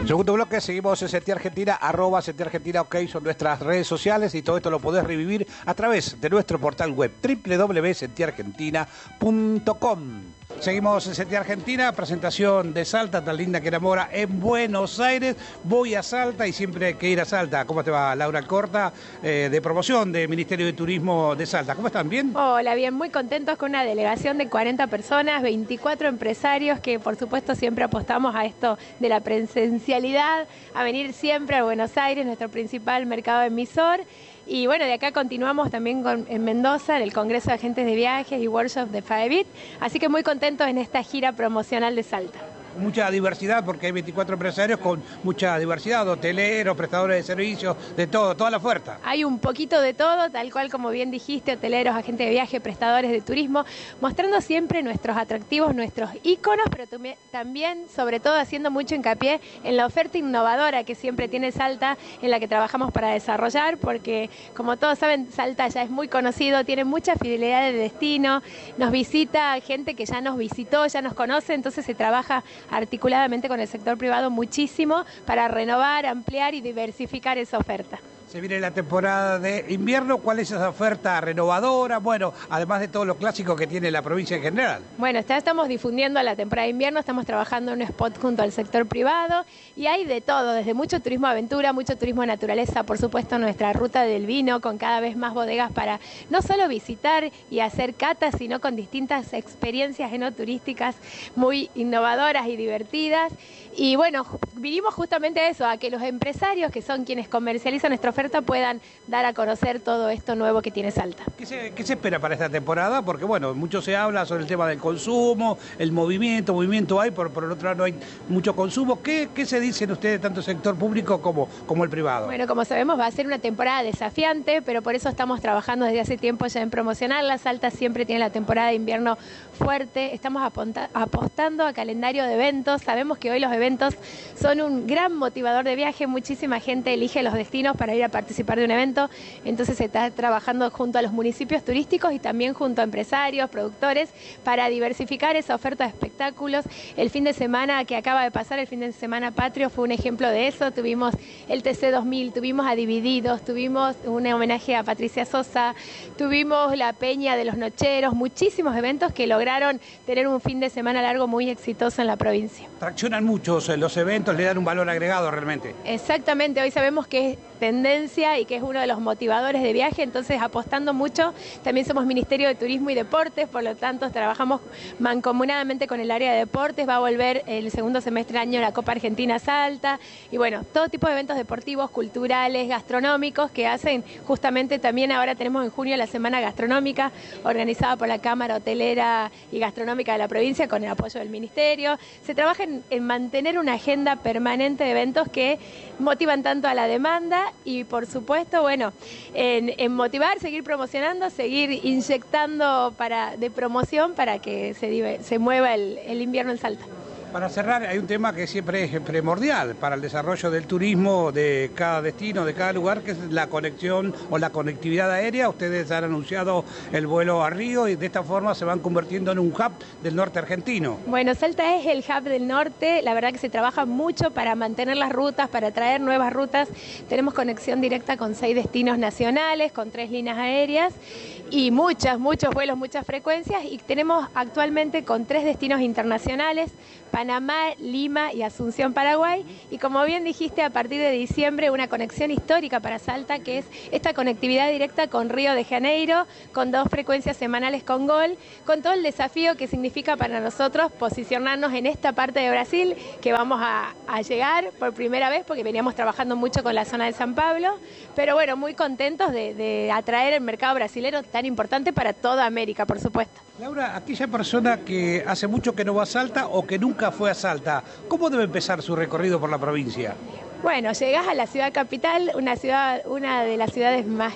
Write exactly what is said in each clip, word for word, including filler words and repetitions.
Segundo bloque, seguimos en Sentir Argentina, arroba Sentir Argentina, ok, son nuestras redes sociales y todo esto lo podés revivir a través de nuestro portal web doble u doble u doble u punto sentir argentina punto com. Seguimos en Sentir Argentina, presentación de Salta, tan linda que enamora en Buenos Aires. Voy a Salta y siempre hay que ir a Salta. ¿Cómo te va, Laura Corta, eh, de promoción del Ministerio de Turismo de Salta? ¿Cómo están? ¿Bien? Hola, bien, muy contentos con una delegación de cuarenta personas, veinticuatro empresarios que por supuesto siempre apostamos a esto de la presencialidad, a venir siempre a Buenos Aires, nuestro principal mercado emisor. Y bueno, de acá continuamos también con, en Mendoza, en el Congreso de Agentes de Viajes y Workshops de FAEBIT. Así que muy contentos en esta gira promocional de Salta. Mucha diversidad, porque hay veinticuatro empresarios con mucha diversidad, hoteleros, prestadores de servicios, de todo, toda la oferta. Hay un poquito de todo, tal cual como bien dijiste, hoteleros, agentes de viaje, prestadores de turismo, mostrando siempre nuestros atractivos, nuestros íconos, pero también, sobre todo, haciendo mucho hincapié en la oferta innovadora que siempre tiene Salta, en la que trabajamos para desarrollar, porque como todos saben, Salta ya es muy conocido, tiene mucha fidelidad de destino, nos visita gente que ya nos visitó, ya nos conoce, entonces se trabaja articuladamente con el sector privado muchísimo para renovar, ampliar y diversificar esa oferta. Se viene la temporada de invierno, ¿cuál es esa oferta renovadora? Bueno, además de todo lo clásico que tiene la provincia en general. Bueno, ya estamos difundiendo la temporada de invierno, estamos trabajando en un spot junto al sector privado y hay de todo, desde mucho turismo aventura, mucho turismo naturaleza, por supuesto nuestra ruta del vino con cada vez más bodegas para no solo visitar y hacer catas, sino con distintas experiencias enoturísticas muy innovadoras y divertidas. Y bueno, vinimos justamente a eso, a que los empresarios que son quienes comercializan nuestra oferta puedan dar a conocer todo esto nuevo que tiene Salta. ¿Qué se, qué se espera para esta temporada? Porque bueno, mucho se habla sobre el tema del consumo, el movimiento, movimiento hay, pero por el otro lado no hay mucho consumo. ¿Qué, qué se dicen ustedes, tanto el sector público como, como el privado? Bueno, como sabemos va a ser una temporada desafiante, pero por eso estamos trabajando desde hace tiempo ya en promocionarla. Salta siempre tiene la temporada de invierno fuerte, estamos apostando a calendario de eventos, sabemos que hoy los eventos son un gran motivador de viaje, muchísima gente elige los destinos para ir a participar de un evento, entonces se está trabajando junto a los municipios turísticos y también junto a empresarios, productores, para diversificar esa oferta de espectáculos. El fin de semana que acaba de pasar, el fin de semana patrio, fue un ejemplo de eso. Tuvimos el T C dos mil, tuvimos a Divididos, tuvimos un homenaje a Patricia Sosa, tuvimos la Peña de los Nocheros, muchísimos eventos que lograron tener un fin de semana largo muy exitoso en la provincia. Traccionan muchos los eventos, le dan un valor agregado realmente. Exactamente, hoy sabemos que es tendencia y que es uno de los motivadores de viaje, entonces apostando mucho. También somos Ministerio de Turismo y Deportes, por lo tanto trabajamos mancomunadamente con el área de deportes. Va a volver el segundo semestre del año la Copa Argentina Salta y bueno, todo tipo de eventos deportivos, culturales, gastronómicos que hacen justamente también. Ahora tenemos en junio la Semana Gastronómica organizada por la Cámara Hotelera y Gastronómica de la provincia con el apoyo del Ministerio. Se trabaja en, en mantener una agenda permanente de eventos que motivan tanto a la demanda y por supuesto, bueno, en, en motivar, seguir promocionando, seguir inyectando para, de promoción para que se, se mueva el, el invierno en Salta. Para cerrar, hay un tema que siempre es primordial para el desarrollo del turismo de cada destino, de cada lugar, que es la conexión o la conectividad aérea. Ustedes han anunciado el vuelo a Río y de esta forma se van convirtiendo en un hub del norte argentino. Bueno, Salta es el hub del norte. La verdad que se trabaja mucho para mantener las rutas, para traer nuevas rutas. Tenemos conexión directa con seis destinos nacionales, con tres líneas aéreas y muchas, muchos vuelos, muchas frecuencias. Y tenemos actualmente con tres destinos internacionales, Panamá, Lima y Asunción, Paraguay. Y como bien dijiste, a partir de diciembre una conexión histórica para Salta, que es esta conectividad directa con Río de Janeiro, con dos frecuencias semanales con Gol, con todo el desafío que significa para nosotros posicionarnos en esta parte de Brasil, que vamos a, a llegar por primera vez, porque veníamos trabajando mucho con la zona de San Pablo, pero bueno, muy contentos de, de atraer el mercado brasilero tan importante para toda América, por supuesto. Laura, aquella persona que hace mucho que no va a Salta o que nunca fue a Salta, ¿cómo debe empezar su recorrido por la provincia? Bueno, llegás a la ciudad capital, una ciudad, una de las ciudades más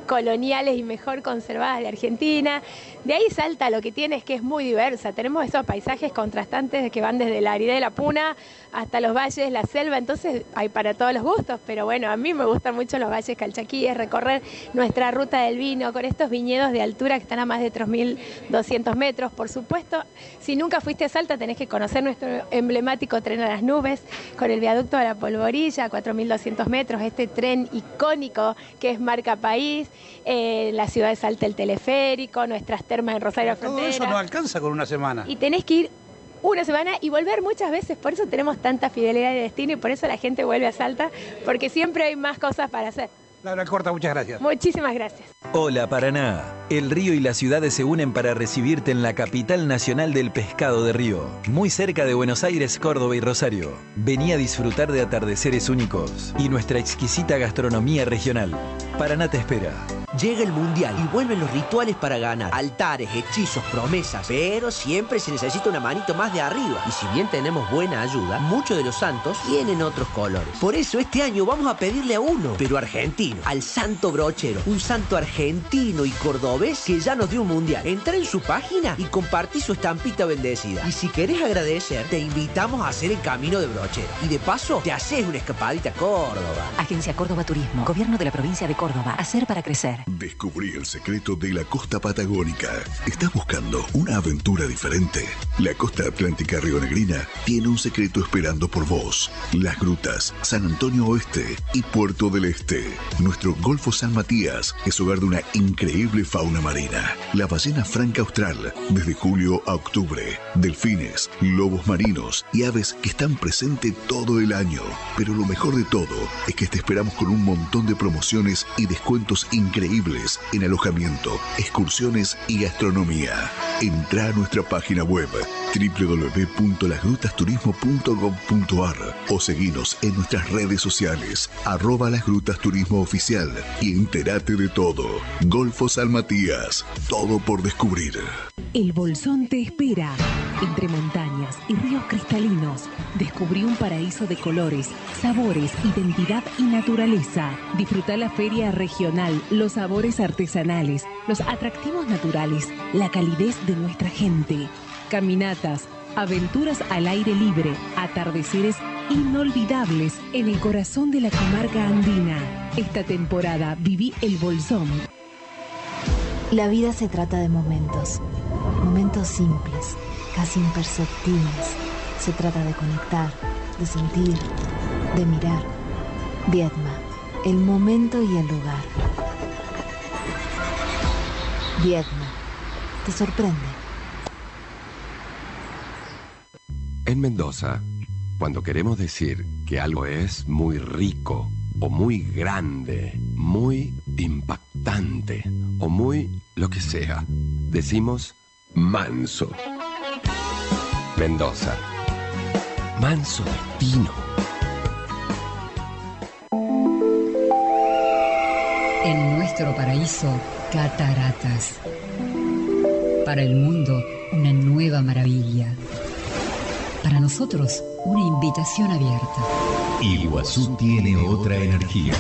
coloniales y mejor conservadas de Argentina. De ahí Salta lo que tiene es que es muy diversa. Tenemos esos paisajes contrastantes que van desde la aridez de la Puna hasta los valles, la selva, entonces hay para todos los gustos, pero bueno, a mí me gustan mucho los valles calchaquíes, recorrer nuestra ruta del vino con estos viñedos de altura que están a más de tres mil doscientos metros. Por supuesto, si nunca fuiste a Salta tenés que conocer nuestro emblemático tren a las nubes con el viaducto de la Polvorilla a cuatro mil doscientos metros, este tren icónico que es marca país, eh, la ciudad de Salta el teleférico, nuestras termas en Rosario Frontera. Todo eso no alcanza con una semana. Y tenés que ir una semana y volver muchas veces, por eso tenemos tanta fidelidad de destino y por eso la gente vuelve a Salta, porque siempre hay más cosas para hacer. Laura Corta, muchas gracias. Muchísimas gracias. Hola Paraná, el río y las ciudades se unen para recibirte en la capital nacional del pescado de río, muy cerca de Buenos Aires, Córdoba y Rosario. Vení a disfrutar de atardeceres únicos y nuestra exquisita gastronomía regional. Paraná te espera. Llega el Mundial y vuelven los rituales para ganar. Altares, hechizos, promesas. Pero siempre se necesita una manito más de arriba. Y si bien tenemos buena ayuda, muchos de los santos tienen otros colores. Por eso este año vamos a pedirle a uno, pero argentino, al Santo Brochero. Un santo argentino y cordobés que ya nos dio un Mundial. Entra en su página y compartí su estampita bendecida. Y si querés agradecer, te invitamos a hacer el camino de Brochero. Y de paso, te haces una escapadita a Córdoba. Agencia Córdoba Turismo, Gobierno de la Provincia de Córdoba. Hacer para crecer. Descubrí el secreto de la costa patagónica. ¿Estás buscando una aventura diferente? La costa atlántica rionegrina tiene un secreto esperando por vos. Las Grutas, San Antonio Oeste y Puerto del Este. Nuestro Golfo San Matías es hogar de una increíble fauna marina. La ballena franca austral, desde julio a octubre. Delfines, lobos marinos y aves que están presentes todo el año. Pero lo mejor de todo es que te esperamos con un montón de promociones y descuentos increíbles en alojamiento, excursiones y gastronomía. Entrá a nuestra página web doble u doble u doble u punto las grutas turismo punto gob punto ar o seguinos en nuestras redes sociales arroba Las Grutas Turismo Oficial y entérate de todo. Golfo San Matías, todo por descubrir. El Bolsón te espera. Entre montañas y ríos cristalinos, descubrí un paraíso de colores, sabores, identidad y naturaleza. Disfruta la feria regional, los sabores artesanales, los atractivos naturales, la calidez de nuestra gente. Caminatas, aventuras al aire libre, atardeceres inolvidables en el corazón de la comarca andina. Esta temporada viví el Bolsón. La vida se trata de momentos, momentos simples, casi imperceptibles. Se trata de conectar, de sentir, de mirar. Viedma, el momento y el lugar. Viedma, te sorprende. En Mendoza, cuando queremos decir que algo es muy rico, o muy grande, muy impactante, o muy lo que sea, decimos manso. Mendoza, manso destino. En nuestro paraíso, cataratas. Para el mundo, una nueva maravilla. Para nosotros, una invitación abierta. Iguazú tiene otra energía.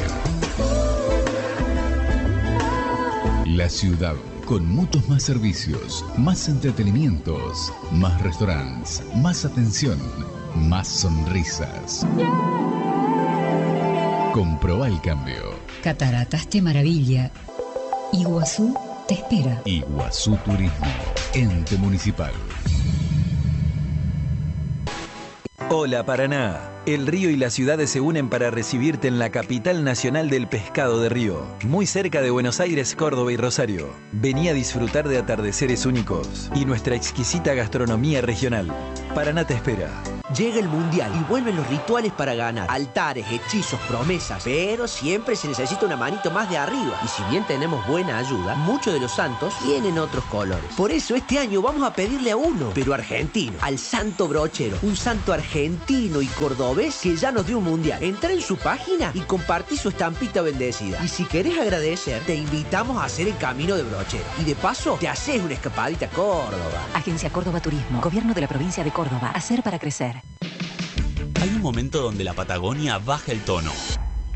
La ciudad, con muchos más servicios, más entretenimientos, más restaurantes, más atención, más sonrisas. Comprobá el cambio. Cataratas te maravilla. Iguazú te espera. Iguazú Turismo, ente municipal. Hola Paraná, el río y las ciudades se unen para recibirte en la capital nacional del pescado de río, muy cerca de Buenos Aires, Córdoba y Rosario. Vení a disfrutar de atardeceres únicos y nuestra exquisita gastronomía regional. Paraná te espera. Llega el Mundial y vuelven los rituales para ganar. Altares, hechizos, promesas. Pero siempre se necesita una manito más de arriba. Y si bien tenemos buena ayuda, muchos de los santos tienen otros colores. Por eso este año vamos a pedirle a uno, pero argentino, al Santo Brochero. Un santo argentino y cordobés que ya nos dio un Mundial. Entra en su página y compartí su estampita bendecida. Y si querés agradecer, te invitamos a hacer el camino de Brochero. Y de paso, te haces una escapadita a Córdoba. Agencia Córdoba Turismo, Gobierno de la Provincia de Córdoba. Hacer para crecer. Hay un momento donde la Patagonia baja el tono.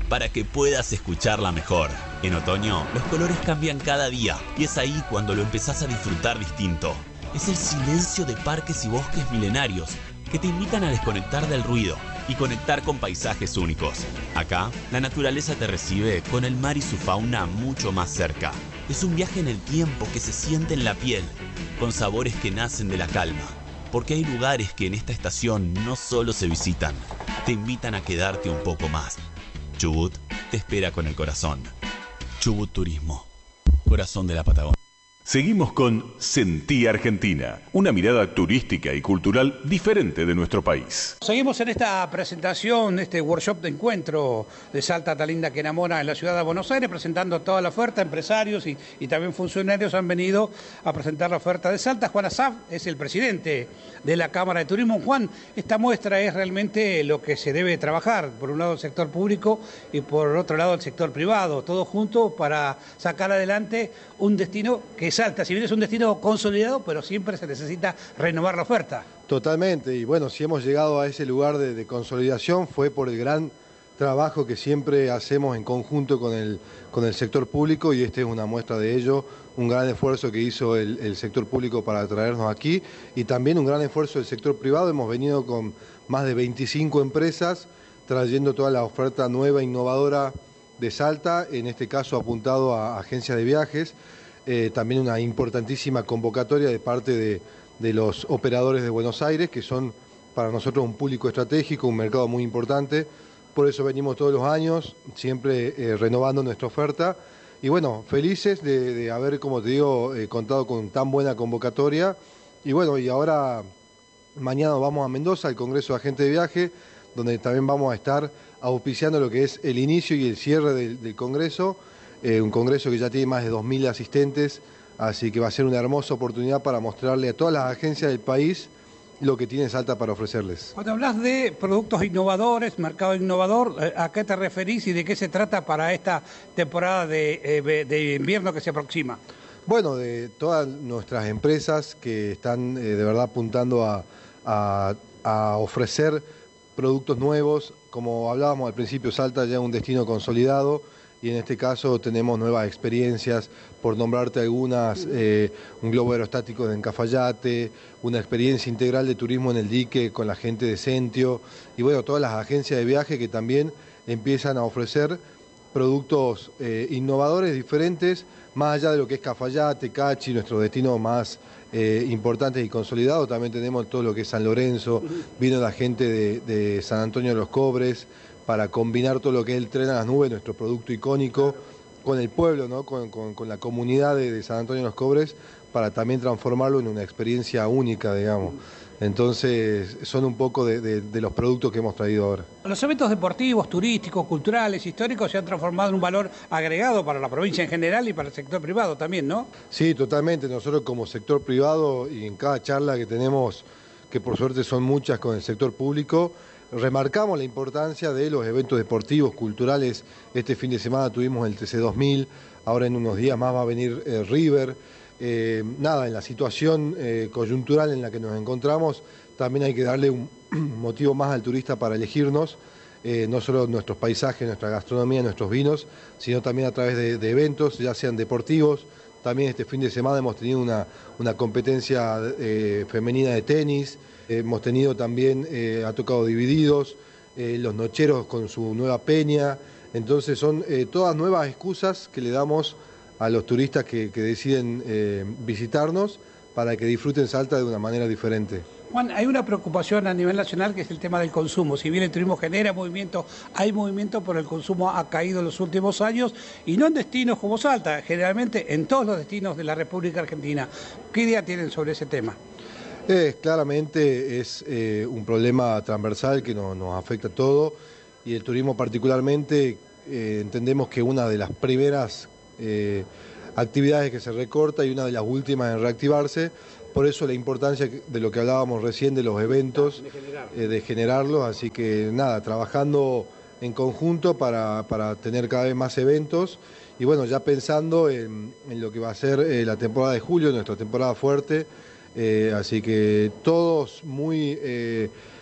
para que puedas escucharla mejor. En otoño, los colores cambian cada día y es ahí cuando lo empezás a disfrutar distinto. Es el silencio de parques y bosques milenarios que te invitan a desconectar del ruido y conectar con paisajes únicos. Acá, la naturaleza te recibe con el mar y su fauna mucho más cerca. Es un viaje en el tiempo que se siente en la piel, con sabores que nacen de la calma. Porque hay lugares que en esta estación no solo se visitan, te invitan a quedarte un poco más. Chubut te espera con el corazón. Chubut Turismo, corazón de la Patagonia. Seguimos con Sentí Argentina, una mirada turística y cultural diferente de nuestro país. Seguimos en esta presentación, este workshop de encuentro de Salta tan linda que enamora en la ciudad de Buenos Aires, presentando toda la oferta. Empresarios y, y también funcionarios han venido a presentar la oferta de Salta. Juan Asaf es el presidente de la Cámara de Turismo. Juan, esta muestra es realmente lo que se debe trabajar, por un lado el sector público y por otro lado el sector privado, todo junto para sacar adelante un destino que es Salta. Si bien es un destino consolidado, pero siempre se necesita renovar la oferta. Totalmente, y bueno, si hemos llegado a ese lugar de, de consolidación fue por el gran trabajo que siempre hacemos en conjunto con el, con el sector público, y esta es una muestra de ello, un gran esfuerzo que hizo el, el sector público para traernos aquí, y también un gran esfuerzo del sector privado. Hemos venido con más de veinticinco empresas trayendo toda la oferta nueva, innovadora de Salta, en este caso apuntado a agencias de viajes. Eh, también una importantísima convocatoria de parte de, de los operadores de Buenos Aires, que son para nosotros un público estratégico, un mercado muy importante. Por eso venimos todos los años, siempre eh, renovando nuestra oferta. Y bueno, felices de, de haber, como te digo, eh, contado con tan buena convocatoria. Y bueno, y ahora mañana vamos a Mendoza, al Congreso de Agentes de Viaje, donde también vamos a estar auspiciando lo que es el inicio y el cierre del, del Congreso. Eh, un congreso que ya tiene más de dos mil asistentes, así que va a ser una hermosa oportunidad para mostrarle a todas las agencias del país lo que tiene Salta para ofrecerles. Cuando hablas de productos innovadores, mercado innovador, ¿a qué te referís y de qué se trata para esta temporada de, eh, de invierno que se aproxima? Bueno, de todas nuestras empresas que están eh, de verdad apuntando a, a, a ofrecer productos nuevos. Como hablábamos al principio, Salta ya es un destino consolidado, y en este caso tenemos nuevas experiencias, por nombrarte algunas, eh, un globo aerostático en Cafayate, una experiencia integral de turismo en el dique con la gente de Sentio, y bueno, todas las agencias de viaje que también empiezan a ofrecer productos eh, innovadores, diferentes, más allá de lo que es Cafayate, Cachi, nuestro destino más eh, importante y consolidado. También tenemos todo lo que es San Lorenzo, vino la gente de, de San Antonio de los Cobres, para combinar todo lo que es el tren a las nubes, nuestro producto icónico, con el pueblo, ¿no? con, con, con la comunidad de, de San Antonio de los Cobres, para también transformarlo en una experiencia única, digamos. Entonces, son un poco de, de, de los productos que hemos traído ahora. Los eventos deportivos, turísticos, culturales, históricos se han transformado en un valor agregado para la provincia en general y para el sector privado también, ¿no? Sí, totalmente. Nosotros como sector privado, y en cada charla que tenemos, que por suerte son muchas con el sector público, remarcamos la importancia de los eventos deportivos, culturales. Este fin de semana tuvimos el T C dos mil, ahora en unos días más va a venir eh, River. Eh, nada, en la situación eh, coyuntural en la que nos encontramos, también hay que darle un motivo más al turista para elegirnos, eh, no solo nuestros paisajes, nuestra gastronomía, nuestros vinos, sino también a través de, de eventos, ya sean deportivos. También este fin de semana hemos tenido una, una competencia eh, femenina de tenis. Hemos tenido también, eh, ha tocado Divididos, eh, los Nocheros con su nueva peña. Entonces son eh, todas nuevas excusas que le damos a los turistas que, que deciden eh, visitarnos, para que disfruten Salta de una manera diferente. Juan, hay una preocupación a nivel nacional que es el tema del consumo. Si bien el turismo genera movimiento, hay movimiento, por el consumo ha caído en los últimos años, y no en destinos como Salta, generalmente en todos los destinos de la República Argentina. ¿Qué idea tienen sobre ese tema? Eh, claramente es eh, un problema transversal que no, nos afecta a todo, y el turismo particularmente eh, entendemos que una de las primeras eh, actividades que se recorta y una de las últimas en reactivarse. Por eso la importancia de lo que hablábamos recién de los eventos, de, generar. eh, de generarlos, así que nada, trabajando en conjunto para, para tener cada vez más eventos, y bueno, ya pensando en, en lo que va a ser eh, la temporada de julio, nuestra temporada fuerte, eh, así que todos muy eh,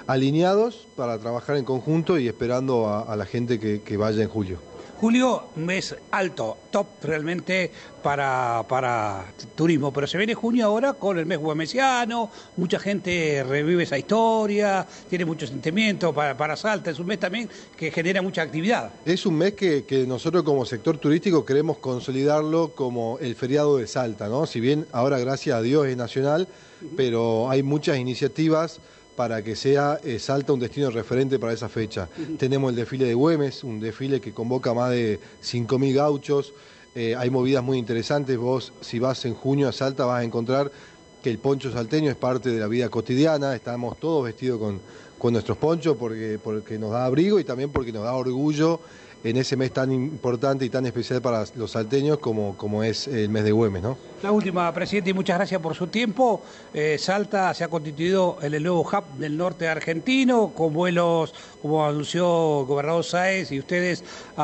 alineados para trabajar en conjunto y esperando a, a la gente que, que vaya en julio. Julio, un mes alto, top realmente para, para turismo, pero se viene junio ahora con el mes güemesiano, mucha gente revive esa historia, tiene mucho sentimiento para, para Salta, es un mes también que genera mucha actividad. Es un mes que, que nosotros como sector turístico queremos consolidarlo como el feriado de Salta, ¿no? Si bien ahora gracias a Dios es nacional, pero hay muchas iniciativas para que sea eh, Salta un destino referente para esa fecha. Uh-huh. Tenemos el desfile de Güemes, un desfile que convoca más de cinco mil gauchos, eh, hay movidas muy interesantes, vos si vas en junio a Salta vas a encontrar que el poncho salteño es parte de la vida cotidiana, estamos todos vestidos con, con nuestros ponchos porque, porque nos da abrigo y también porque nos da orgullo en ese mes tan importante y tan especial para los salteños como, como es el mes de Güemes, ¿no? La última, presidente, y muchas gracias por su tiempo. Eh, Salta se ha constituido en el nuevo hub del norte argentino, con vuelos, como anunció el gobernador Sáez y ustedes,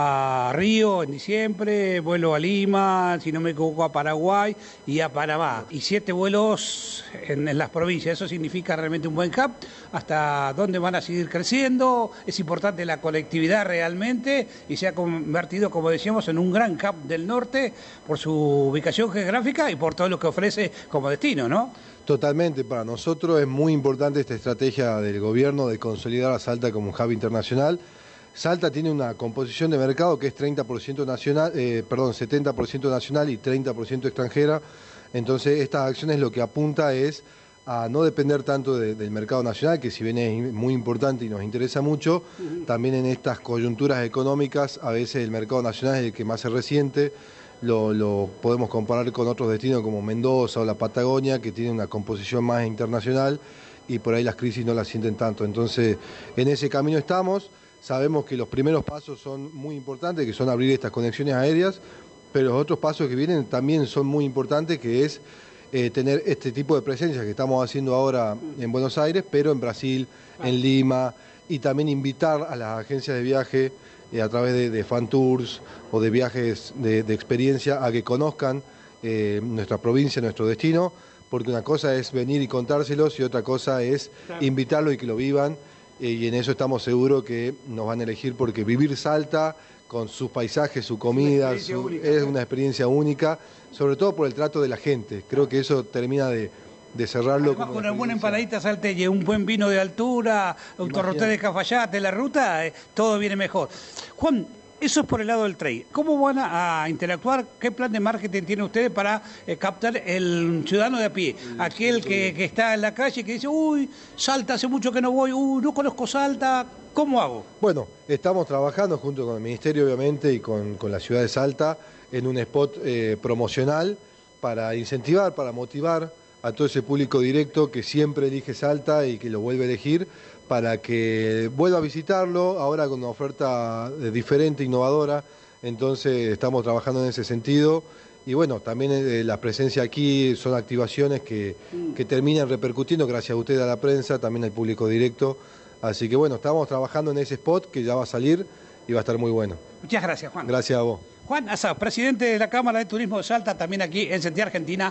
a Río en diciembre, vuelo a Lima, si no me equivoco, a Paraguay y a Panamá. Y siete vuelos en, en las provincias. Eso significa realmente un buen hub. ¿Hasta dónde van a seguir creciendo? Es importante la conectividad realmente y se ha convertido, como decíamos, en un gran hub del norte por su ubicación geográfica y por todo lo que ofrece como destino, ¿no? Totalmente, para nosotros es muy importante esta estrategia del gobierno de consolidar a Salta como un hub internacional. Salta tiene una composición de mercado que es treinta por ciento nacional, eh, perdón, setenta por ciento nacional y treinta por ciento extranjera. Entonces, estas acciones lo que apunta es a no depender tanto de, del mercado nacional, que si bien es muy importante y nos interesa mucho, uh-huh. también en estas coyunturas económicas a veces el mercado nacional es el que más se resiente. Lo, lo podemos comparar con otros destinos como Mendoza o la Patagonia, que tienen una composición más internacional y por ahí las crisis no las sienten tanto. Entonces, en ese camino estamos. Sabemos que los primeros pasos son muy importantes, que son abrir estas conexiones aéreas, pero los otros pasos que vienen también son muy importantes, que es eh, tener este tipo de presencia que estamos haciendo ahora en Buenos Aires, pero en Brasil, en Lima, y también invitar a las agencias de viaje eh, a través de, de fan tours o de viajes de, de experiencia a que conozcan eh, nuestra provincia, nuestro destino, porque una cosa es venir y contárselos y otra cosa es invitarlos y que lo vivan, eh, y en eso estamos seguros que nos van a elegir, porque vivir Salta con sus paisajes, su comida, su, única, es una experiencia única, sobre todo por el trato de la gente. Creo que eso termina de, de cerrarlo. Además, con una buena empanadita salteña, un buen vino de altura, un torroté de Cafayate, la ruta, eh, todo viene mejor. Juan, eso es por el lado del trade. ¿Cómo van a, a interactuar? ¿Qué plan de marketing tienen ustedes para eh, captar el ciudadano de a pie? Aquel que, que está en la calle y que dice, uy, Salta, hace mucho que no voy, uy, no conozco Salta, ¿cómo hago? Bueno, estamos trabajando junto con el Ministerio, obviamente, y con, con la ciudad de Salta en un spot eh, promocional para incentivar, para motivar a todo ese público directo que siempre elige Salta y que lo vuelve a elegir, para que vuelva a visitarlo, ahora con una oferta diferente, innovadora. Entonces estamos trabajando en ese sentido. Y bueno, también eh, la presencia aquí son activaciones que, que terminan repercutiendo, gracias a usted, a la prensa, también al público directo. Así que bueno, estamos trabajando en ese spot que ya va a salir y va a estar muy bueno. Muchas gracias, Juan. Gracias a vos. Juan Asaf, presidente de la Cámara de Turismo de Salta, también aquí en Sentir Argentina.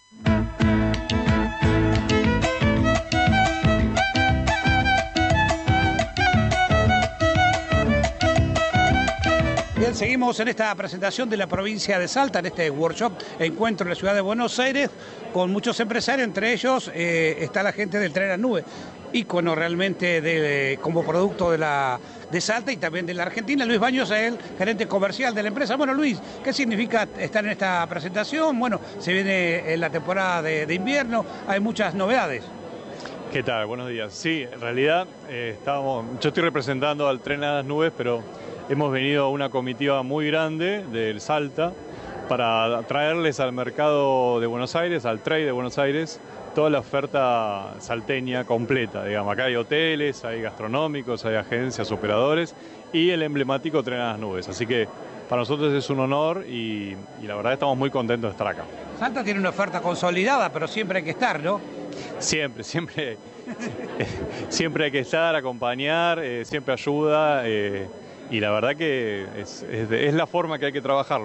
Bien, seguimos en esta presentación de la provincia de Salta, en este workshop, encuentro en la ciudad de Buenos Aires, con muchos empresarios, entre ellos eh, está la gente del Tren a las Nubes, ícono realmente de, como producto de, la, de Salta y también de la Argentina. Luis Baños es el gerente comercial de la empresa. Bueno, Luis, ¿qué significa estar en esta presentación? Bueno, se viene en la temporada de, de invierno, hay muchas novedades. ¿Qué tal? Buenos días. Sí, en realidad eh, estábamos, yo estoy representando al Tren a las Nubes, pero hemos venido a una comitiva muy grande del Salta para traerles al mercado de Buenos Aires, al trade de Buenos Aires, toda la oferta salteña completa. Digamos, acá hay hoteles, hay gastronómicos, hay agencias, operadores y el emblemático Tren a las Nubes. Así que para nosotros es un honor y, y la verdad estamos muy contentos de estar acá. Salta tiene una oferta consolidada, pero siempre hay que estar, ¿no? Siempre, siempre, siempre hay que estar, acompañar, eh, siempre ayuda. Eh, Y la verdad que es, es, es la forma que hay que trabajarlo.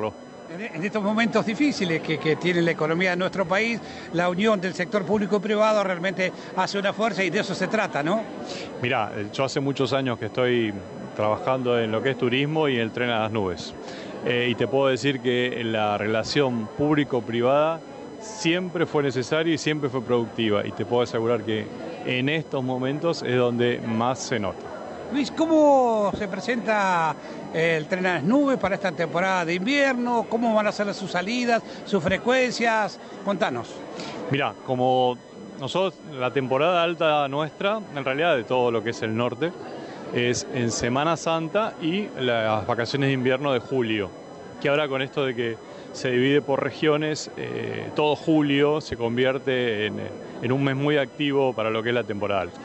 En estos momentos difíciles que, que tiene la economía de nuestro país, la unión del sector público y privado realmente hace una fuerza y de eso se trata, ¿no? Mirá, yo hace muchos años que estoy trabajando en lo que es turismo y en el tren a las nubes. Eh, y te puedo decir que la relación público-privada siempre fue necesaria y siempre fue productiva. Y te puedo asegurar que en estos momentos es donde más se nota. Luis, ¿cómo se presenta el tren a las nubes para esta temporada de invierno? ¿Cómo van a ser sus salidas, sus frecuencias? Contanos. Mirá, como nosotros, la temporada alta nuestra, en realidad de todo lo que es el norte, es en Semana Santa y las vacaciones de invierno de julio. Que ahora con esto de que se divide por regiones, eh, todo julio se convierte en, en un mes muy activo para lo que es la temporada alta.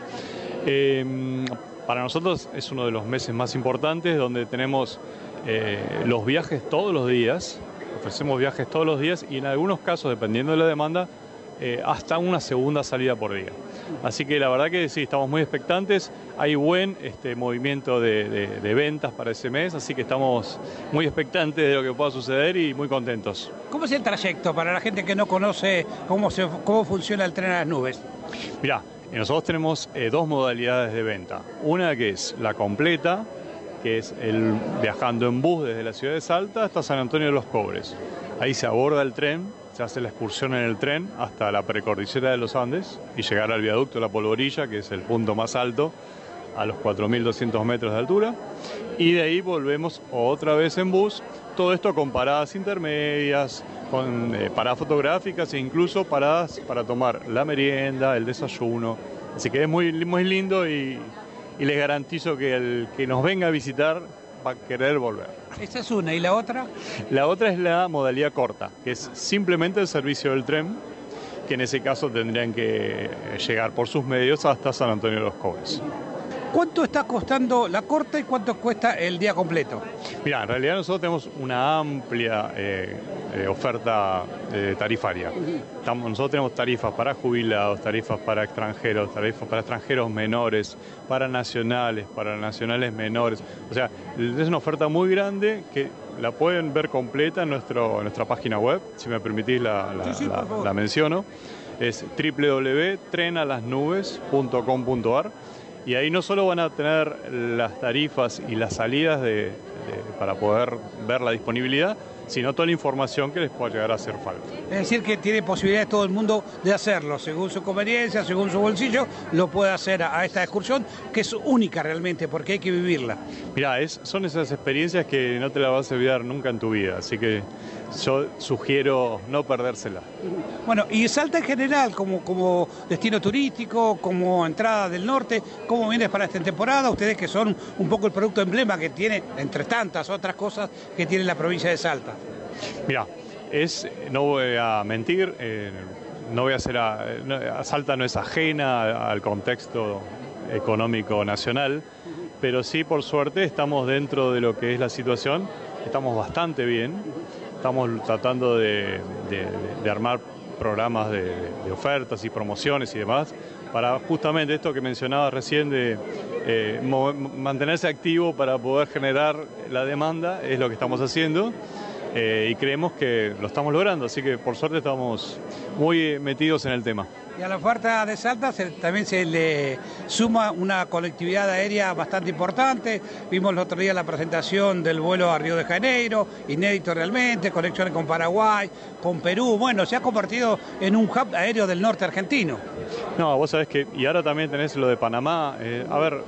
Eh, Para nosotros es uno de los meses más importantes donde tenemos eh, los viajes todos los días, ofrecemos viajes todos los días y en algunos casos, dependiendo de la demanda, eh, hasta una segunda salida por día. Así que la verdad que sí, estamos muy expectantes, hay buen este, movimiento de, de, de ventas para ese mes, así que estamos muy expectantes de lo que pueda suceder y muy contentos. ¿Cómo es el trayecto para la gente que no conoce cómo, se, cómo funciona el tren a las nubes? Mirá, nosotros tenemos eh, dos modalidades de venta. Una que es la completa, que es el viajando en bus desde la ciudad de Salta hasta San Antonio de los Cobres. Ahí se aborda el tren, se hace la excursión en el tren hasta la precordillera de los Andes y llegar al viaducto de la Polvorilla, que es el punto más alto, a los cuatro mil doscientos metros de altura. Y de ahí volvemos otra vez en bus, todo esto con paradas intermedias, con eh, paradas fotográficas e incluso paradas para tomar la merienda, el desayuno. Así que es muy, muy lindo y, y les garantizo que el que nos venga a visitar va a querer volver. Esa es una. ¿Y la otra? La otra es la modalidad corta, que es simplemente el servicio del tren, que en ese caso tendrían que llegar por sus medios hasta San Antonio de los Cobres. ¿Cuánto está costando la corta y cuánto cuesta el día completo? Mira, en realidad nosotros tenemos una amplia eh, eh, oferta eh, tarifaria. Estamos, nosotros tenemos tarifas para jubilados, tarifas para extranjeros, tarifas para extranjeros menores, para nacionales, para nacionales menores. O sea, es una oferta muy grande que la pueden ver completa en, nuestro, en nuestra página web. Si me permitís la, la, sí, sí, la, la menciono. Es doble u doble u doble u punto tren a las nubes punto com punto a r. Y ahí no solo van a tener las tarifas y las salidas de, de, para poder ver la disponibilidad, sino toda la información que les pueda llegar a hacer falta. Es decir, que tiene posibilidad todo el mundo de hacerlo, según su conveniencia, según su bolsillo, lo puede hacer a, a esta excursión, que es única realmente, porque hay que vivirla. Mirá, es, son esas experiencias que no te las vas a olvidar nunca en tu vida, así que yo sugiero no perdérsela. Bueno, y Salta en general, como, como destino turístico, como entrada del norte, ¿cómo vienes para esta temporada? Ustedes que son un poco el producto emblema que tiene, entre tantas otras cosas, que tiene la provincia de Salta. Mira, es, no voy a mentir, eh, no voy a hacer a, a Salta no es ajena al contexto económico nacional, pero sí, por suerte, estamos dentro de lo que es la situación, estamos bastante bien, estamos tratando de, de, de armar programas de, de ofertas y promociones y demás, para justamente esto que mencionaba recién de eh, mantenerse activo para poder generar la demanda, es lo que estamos haciendo. Eh, y creemos que lo estamos logrando, así que por suerte estamos muy metidos en el tema. Y a la oferta de Salta se, también se le suma una conectividad aérea bastante importante. Vimos el otro día la presentación del vuelo a Río de Janeiro, inédito realmente, conexiones con Paraguay, con Perú. Bueno, se ha convertido en un hub aéreo del norte argentino. No, vos sabés que, y ahora también tenés lo de Panamá. Eh, a ver,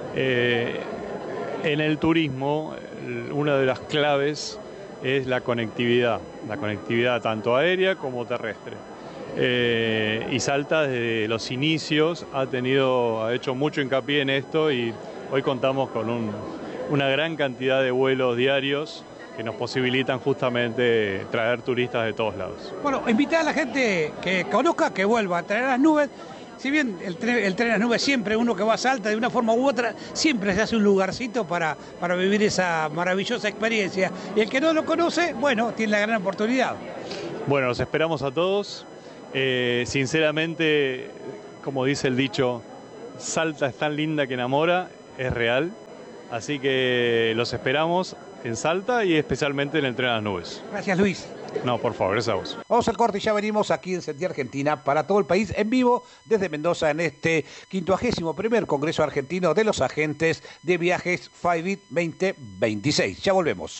eh, en el turismo, una de las claves es la conectividad, la conectividad tanto aérea como terrestre. Eh, y Salta desde los inicios ha tenido, ha hecho mucho hincapié en esto y hoy contamos con un, una gran cantidad de vuelos diarios que nos posibilitan justamente traer turistas de todos lados. Bueno, invitar a la gente que conozca, que vuelva a traer a las nubes. Si bien el tren, el tren a las nubes siempre, uno que va a Salta de una forma u otra, siempre se hace un lugarcito para, para vivir esa maravillosa experiencia. Y el que no lo conoce, bueno, tiene la gran oportunidad. Bueno, los esperamos a todos. Eh, sinceramente, como dice el dicho, Salta es tan linda que enamora, es real. Así que los esperamos en Salta y especialmente en el Tren a las Nubes. Gracias, Luis. No, por favor, es a vos. Vamos al corte y ya venimos aquí en Sentir Argentina para todo el país en vivo desde Mendoza en este quincuagésimo primer Congreso Argentino de los Agentes de Viajes FIVIT veinte veintiséis. Ya volvemos.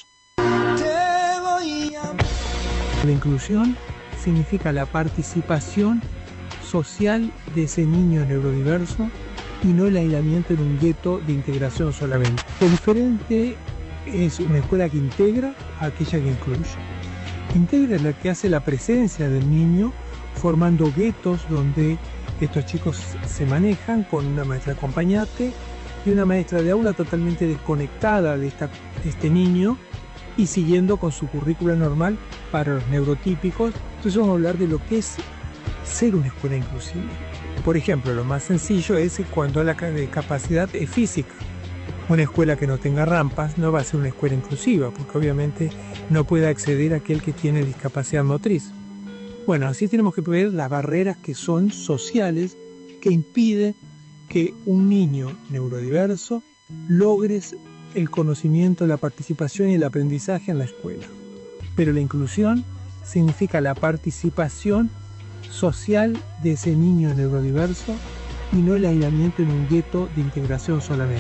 La inclusión significa la participación social de ese niño neurodiverso y no el aislamiento en un gueto de integración solamente. Lo diferente es una escuela que integra a aquella que incluye. Integra es la que hace la presencia del niño, formando guetos donde estos chicos se manejan con una maestra acompañante y una maestra de aula totalmente desconectada de, esta, de este niño y siguiendo con su currícula normal para los neurotípicos. Entonces vamos a hablar de lo que es ser una escuela inclusiva. Por ejemplo, lo más sencillo es cuando la capacidad es física. Una escuela que no tenga rampas no va a ser una escuela inclusiva, porque obviamente no puede acceder a aquel que tiene discapacidad motriz. Bueno, así tenemos que ver las barreras que son sociales que impiden que un niño neurodiverso logre el conocimiento, la participación y el aprendizaje en la escuela. Pero la inclusión significa la participación social de ese niño neurodiverso y no el aislamiento en un gueto de integración solamente.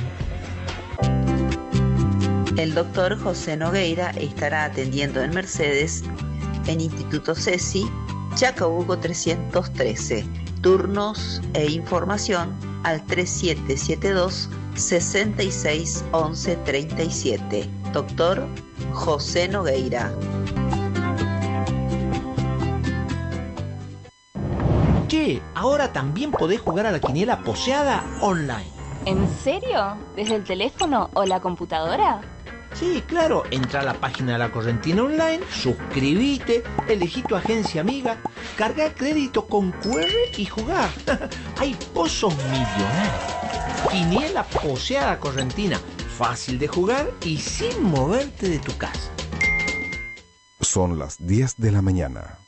El doctor José Nogueira estará atendiendo en Mercedes, en Instituto Ceci, Chacabuco trescientos trece. Turnos e información al tres siete siete dos, seis seis uno uno tres siete. Doctor José Nogueira. Che, ahora también podés jugar a la quiniela poseada online. ¿En serio? ¿Desde el teléfono o la computadora? Sí, claro, entra a la página de la Correntina Online, suscribite, elegí tu agencia amiga, carga crédito con Q R y jugá. Hay pozos millonarios. Quiniela poseada Correntina, fácil de jugar y sin moverte de tu casa. Son las diez de la mañana.